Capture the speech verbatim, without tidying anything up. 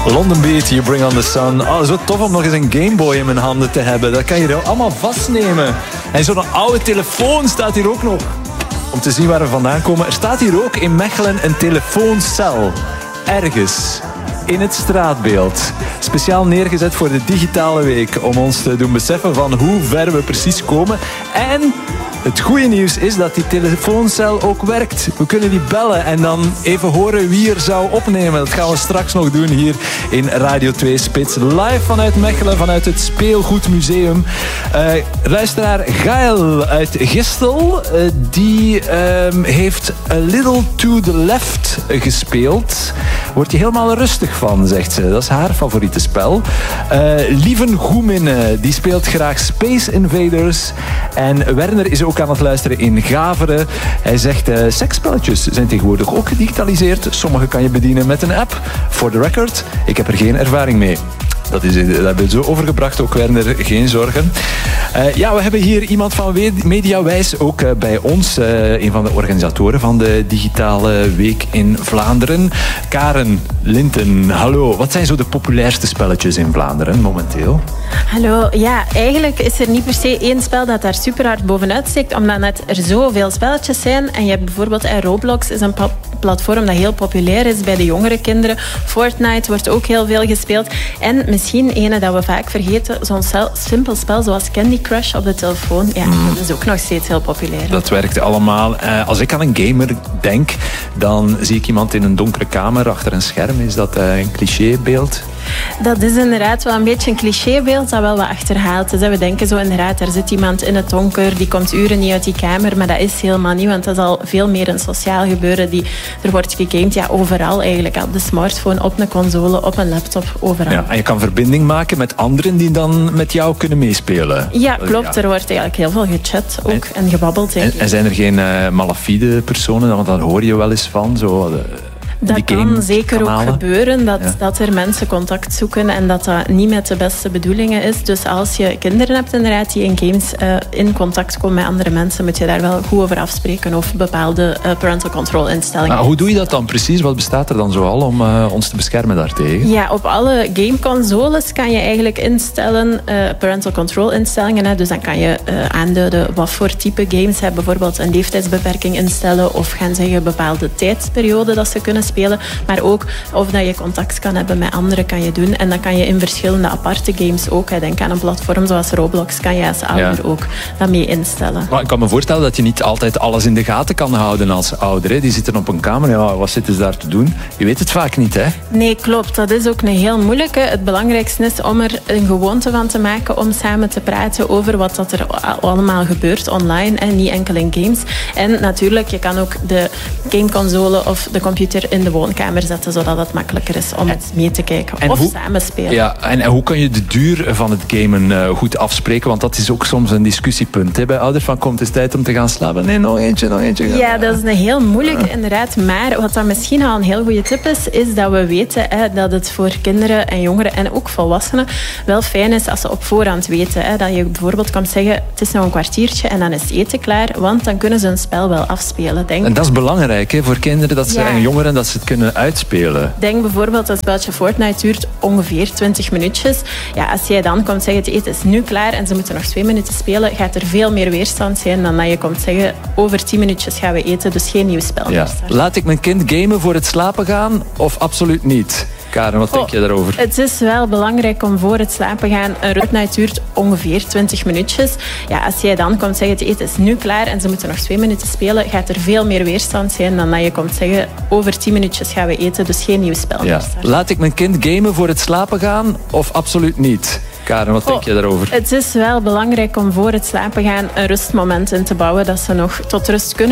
London Beat, You Bring on the Sun. Oh, zo tof om nog eens een Game Boy in mijn handen te hebben. Dat kan je er allemaal vastnemen. En zo'n oude telefoon staat hier ook nog. Om te zien waar we vandaan komen. Er staat hier ook in Mechelen een telefooncel. Ergens. In het straatbeeld. Speciaal neergezet voor de digitale week. Om ons te doen beseffen van hoe ver we precies komen. En het goede nieuws is dat die telefooncel ook werkt. We kunnen die bellen en dan even horen wie er zou opnemen. Dat gaan we straks nog doen hier in Radio twee Spits. Live vanuit Mechelen, vanuit het Speelgoedmuseum. Uh, luisteraar Gael uit Gistel, uh, die uh, heeft A Little to the Left gespeeld. Wordt je helemaal rustig van, zegt ze. Dat is haar favoriete spel. Uh, Lieven Goeminne, die speelt graag Space Invaders. En Werner is ook aan het luisteren in Gaveren. Hij zegt, uh, seksspelletjes zijn tegenwoordig ook gedigitaliseerd. Sommige kan je bedienen met een app. For the record, ik heb er geen ervaring mee. Dat, is, dat hebben we zo overgebracht, ook Werner, geen zorgen. Uh, ja, we hebben hier iemand van Mediawijs ook uh, bij ons. Uh, een van de organisatoren van de digitale week in Vlaanderen. Karen Linten, hallo. Wat zijn zo de populairste spelletjes in Vlaanderen momenteel? Hallo, ja, eigenlijk is er niet per se één spel dat daar super hard bovenuit steekt, omdat net er zoveel spelletjes zijn. En je hebt bijvoorbeeld eh, Roblox is een platform dat heel populair is bij de jongere kinderen. Fortnite wordt ook heel veel gespeeld. En misschien ene dat we vaak vergeten, zo'n simpel spel zoals Candy Crush op de telefoon. Ja, mm. dat is ook nog steeds heel populair. Dat werkt allemaal. Uh, als ik aan een gamer denk, dan zie ik iemand in een donkere kamer achter een scherm. Is dat uh, een clichébeeld? Dat is inderdaad wel een beetje een clichébeeld dat wel wat achterhaald is. We denken zo inderdaad, er zit iemand in het donker, die komt uren niet uit die kamer, maar dat is helemaal niet, want dat is al veel meer een sociaal gebeuren. Die, er wordt gegamed ja, overal eigenlijk, op de smartphone, op een console, op een laptop, overal. Ja, en je kan verbinding maken met anderen die dan met jou kunnen meespelen. Ja, klopt. Ja. Er wordt eigenlijk heel veel gechat ook en, en gebabbeld. En, en zijn er geen uh, malafide personen, want dan hoor je wel eens van zo... Uh, Dat kan zeker ook gebeuren, dat, ja. dat er mensen contact zoeken en dat dat niet met de beste bedoelingen is. Dus als je kinderen hebt inderdaad die in games uh, in contact komen met andere mensen, moet je daar wel goed over afspreken of bepaalde uh, parental control instellingen. Maar hoe doe je dat dan precies? Wat bestaat er dan zoal om uh, ons te beschermen daartegen? Ja, op alle gameconsoles kan je eigenlijk instellen, uh, parental control instellingen. Hè. Dus dan kan je uh, aanduiden wat voor type games je hebt. Bijvoorbeeld een leeftijdsbeperking instellen of gaan zeggen bepaalde tijdsperiode dat ze kunnen spelen. Spelen, maar ook of dat je contact kan hebben met anderen kan je doen. En dan kan je in verschillende aparte games ook. Hè. Denk aan een platform zoals Roblox, kan je als ouder ja. ook dat mee instellen. Maar ik kan me voorstellen dat je niet altijd alles in de gaten kan houden als ouder. Hè. Die zitten op een kamer, ja, wat zitten ze daar te doen? Je weet het vaak niet, hè? Nee, klopt. Dat is ook een heel moeilijke. Het belangrijkste is om er een gewoonte van te maken om samen te praten over wat dat er allemaal gebeurt online en niet enkel in games. En natuurlijk, je kan ook de gameconsole of de computer in de woonkamer zetten, zodat het makkelijker is om en, het mee te kijken of hoe, samen spelen. Ja, en, en hoe kan je de duur van het gamen uh, goed afspreken? Want dat is ook soms een discussiepunt. Hè? Bij ouders van, komt het is tijd om te gaan slapen? Nee, nog eentje, nog eentje. Gaan. Ja, dat is een heel moeilijke uh. inderdaad. Maar wat dan misschien al een heel goede tip is, is dat we weten hè, dat het voor kinderen en jongeren en ook volwassenen wel fijn is als ze op voorhand weten. Hè, dat je bijvoorbeeld kan zeggen, het is nog een kwartiertje en dan is eten klaar, want dan kunnen ze een spel wel afspelen. Denk. En dat is belangrijk hè, voor kinderen dat ze, ja. en jongeren, dat ze het kunnen uitspelen. Denk bijvoorbeeld, dat spelletje Fortnite duurt ongeveer twintig minuutjes. Ja, als jij dan komt zeggen, het eten is nu klaar en ze moeten nog twee minuten spelen, gaat er veel meer weerstand zijn dan dat je komt zeggen, over tien minuutjes gaan we eten, dus geen nieuw spel meer ja. starten. Laat ik mijn kind gamen voor het slapen gaan of absoluut niet? Karen, wat oh, denk je daarover? Het is wel belangrijk om voor het slapen gaan. Een Fortnite duurt ongeveer twintig minuutjes. Ja, als jij dan komt zeggen, het eten is nu klaar en ze moeten nog twee minuten spelen, gaat er veel meer weerstand zijn dan dat je komt zeggen, over tien minuutjes gaan we eten, dus geen nieuw spel ja. meer starten. Laat ik mijn kind gamen voor het slapen gaan of absoluut niet? Karen, wat denk oh, je daarover? Het is wel belangrijk om voor het slapen gaan een rustmoment in te bouwen, dat ze nog tot rust kunnen